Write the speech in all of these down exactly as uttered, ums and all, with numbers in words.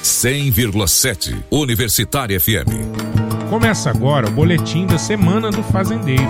cem vírgula sete Universitária F M. Começa agora o Boletim da Semana do Fazendeiro.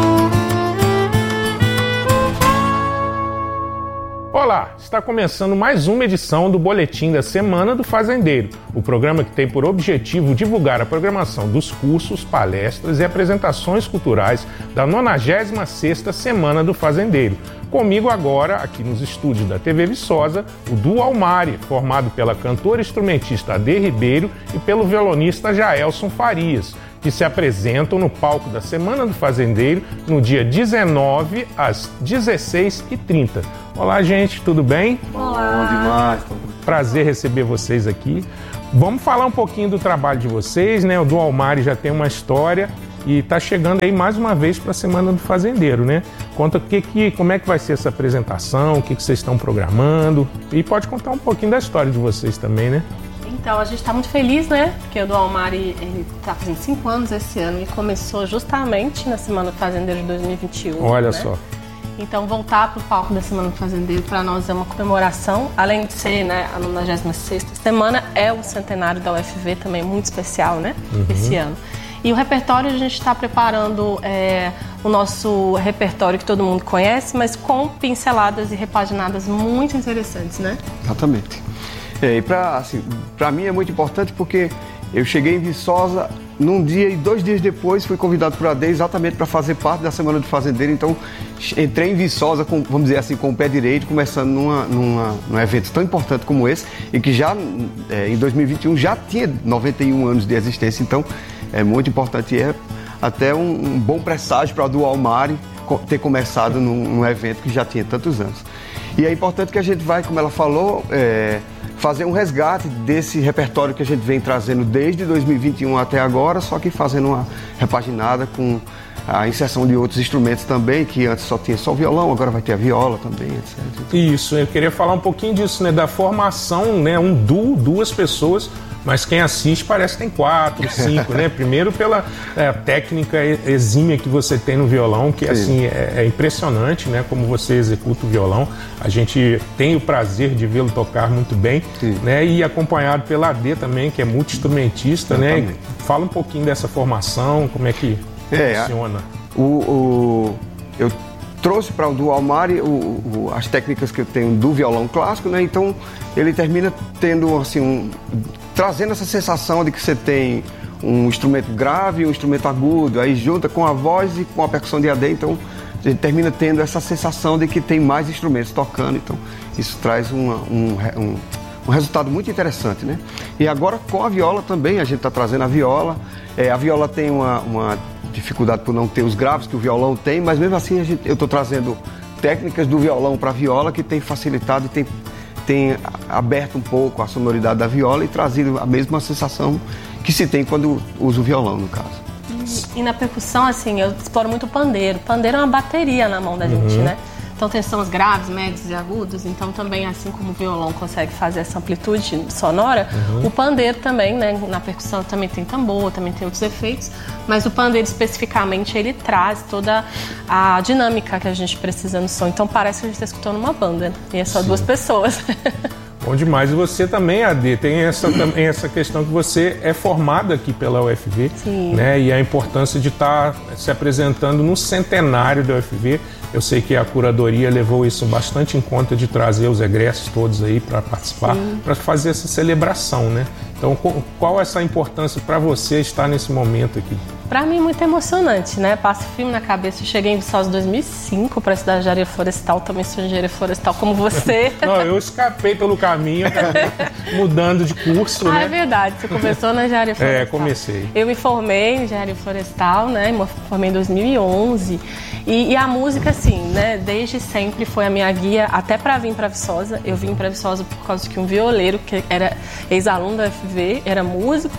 Olá, está começando mais uma edição do Boletim da Semana do Fazendeiro, o programa que tem por objetivo divulgar a programação dos cursos, palestras e apresentações culturais da nonagésima sexta Semana do Fazendeiro. Comigo agora, aqui nos estúdios da T V Viçosa, o Duo Almari, formado pela cantora e instrumentista Ade Ribeiro e pelo violonista Jaelson Farias, que se apresentam no palco da Semana do Fazendeiro no dia dezenove, às dezesseis e trinta. Olá, gente, tudo bem? Olá. Bom demais. Prazer receber vocês aqui. Vamos falar um pouquinho do trabalho de vocês, né? O Duo Almari já tem uma história e está chegando aí mais uma vez para a Semana do Fazendeiro, né? Conta que, que, como é que vai ser essa apresentação, o que, que vocês estão programando e pode contar um pouquinho da história de vocês também, né? Então, a gente está muito feliz, né? Porque o Duo Almari está fazendo cinco anos esse ano e começou justamente na Semana do Fazendeiro de dois mil e vinte e um. Olha, né? Só. Então, voltar para o palco da Semana do Fazendeiro para nós é uma comemoração. Além de ser, né, a nonagésima sexta semana, é o centenário da U F V também, muito especial, né? Uhum. Esse ano. E o repertório, a gente está preparando é, o nosso repertório que todo mundo conhece, mas com pinceladas e repaginadas muito interessantes, né? Exatamente. É, e para assim, para mim é muito importante porque eu cheguei em Viçosa num dia e dois dias depois fui convidado por Ade exatamente para fazer parte da Semana do Fazendeiro. Então entrei em Viçosa, com, vamos dizer assim, com o pé direito, começando numa, numa, num evento tão importante como esse e que já é, em dois mil e vinte e um já tinha noventa e um anos de existência. Então é muito importante e é até um, um bom presságio para o Duo Almari ter começado num, num evento que já tinha tantos anos. E é importante que a gente vai, como ela falou, é, fazer um resgate desse repertório que a gente vem trazendo desde dois mil e vinte e um até agora, só que fazendo uma repaginada com a inserção de outros instrumentos também, que antes só tinha só o violão, agora vai ter a viola também, etcétera. Isso, eu queria falar um pouquinho disso, né, da formação, né, um duo, duas pessoas, mas quem assiste parece que tem quatro, cinco, né? Primeiro pela é, técnica exímia que você tem no violão, que assim, é, é impressionante, né? Como você executa o violão. A gente tem o prazer de vê-lo tocar muito bem, Sim. né? E acompanhado pela Ade também, que é multi-instrumentista, né? Fala um pouquinho dessa formação, como é que é, funciona. O, o, eu trouxe para o Duo Almari o, o, as técnicas que eu tenho do violão clássico, né? Então ele termina tendo assim um, trazendo essa sensação de que você tem um instrumento grave e um instrumento agudo, aí junta com a voz e com a percussão de Ade, então a gente termina tendo essa sensação de que tem mais instrumentos tocando, então isso traz uma, um, um, um resultado muito interessante, né? E agora com a viola também, a gente está trazendo a viola, é, a viola tem uma, uma dificuldade por não ter os graves que o violão tem, mas mesmo assim a gente, eu estou trazendo técnicas do violão para a viola que tem facilitado e tem tem aberto um pouco a sonoridade da viola e trazido a mesma sensação que se tem quando usa o violão, no caso. E, e na percussão, assim, eu exploro muito o pandeiro. Pandeiro é uma bateria na mão da gente, uhum. né? Então tem sons graves, médios e agudos, então também, assim como o violão consegue fazer essa amplitude sonora, uhum. o pandeiro também, né? Na percussão também tem tambor, também tem outros efeitos, mas o pandeiro especificamente, ele traz toda a dinâmica que a gente precisa no som. Então parece que a gente está escutando uma banda, e é só Sim. duas pessoas. Bom demais. E você também, Ade, tem essa, tem essa questão que você é formada aqui pela U F V, Sim. né? E a importância de estar tá se apresentando no centenário da U F V. Eu sei que a curadoria levou isso bastante em conta de trazer os egressos todos aí para participar, para fazer essa celebração, né? Então, qual é essa importância para você estar nesse momento aqui? Para mim, muito emocionante, né? Passa o filme na cabeça. Eu cheguei em Viçosa em dois mil e cinco para estudar engenharia florestal. Também sou engenharia florestal, como você. Não, eu escapei pelo caminho, mudando de curso, ah, né? É verdade. Você começou na engenharia florestal. É, comecei. Eu me formei em engenharia florestal, né? Me formei em dois mil e onze. E, e a música, assim, né? Desde sempre foi a minha guia, até para vir para Viçosa. Eu vim para Viçosa por causa que um violeiro, que era ex-aluno da U F V, era músico.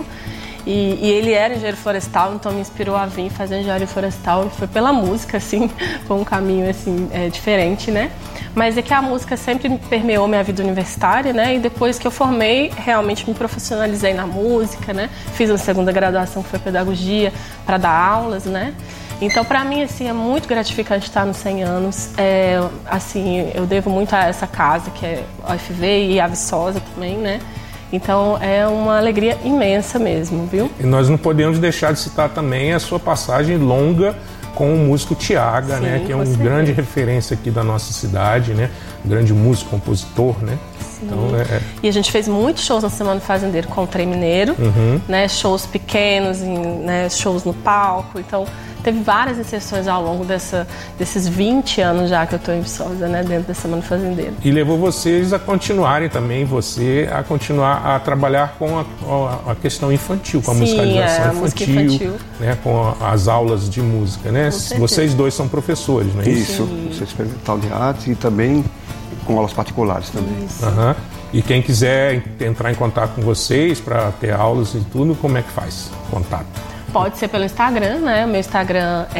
E, e ele era engenheiro florestal, então me inspirou a vir fazer engenharia florestal. E foi pela música, assim, foi um caminho, assim, é, diferente, né? Mas é que a música sempre permeou minha vida universitária, né? E depois que eu formei, realmente me profissionalizei na música, né? Fiz uma segunda graduação, que foi pedagogia, para dar aulas, né? Então, para mim, assim, é muito gratificante estar nos cem anos. É, assim, eu devo muito a essa casa, que é a U F V, e a Viçosa também, né? Então é uma alegria imensa mesmo, viu? E nós não podemos deixar de citar também a sua passagem longa com o músico Tiaga, né, que é um grande referência aqui da nossa cidade, né, um grande músico, compositor, né. Então, é... E a gente fez muitos shows na Semana do Fazendeiro com o Trem Mineiro, uhum. né, shows pequenos, em, né, shows no palco. Então teve várias inserções ao longo dessa, desses vinte anos já que eu estou em Viçosa, né, dentro da Semana do Fazendeiro. E levou vocês a continuarem também, você a continuar a trabalhar com a, a questão infantil, com a Sim, musicalização é, a infantil, música infantil. Né, com a, as aulas de música, né? Vocês dois são professores, não é isso? Isso, Centro Experimental de Arte e também com aulas particulares também. Uhum. E quem quiser entrar em contato com vocês para ter aulas e tudo, como é que faz? Contato? Pode ser pelo Instagram, né? O meu Instagram é